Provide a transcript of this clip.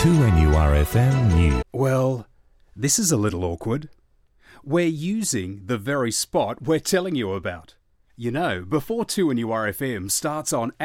2NURFM News. Well, this is a little awkward. We're using the very spot we're telling you about. You know, before 2NURFM starts on